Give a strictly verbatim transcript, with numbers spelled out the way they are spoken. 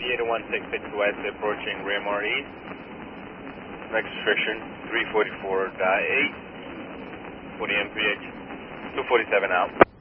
eight one six six West approaching Raymore East. Registration three forty-four point eight, forty M P H, two forty-seven out.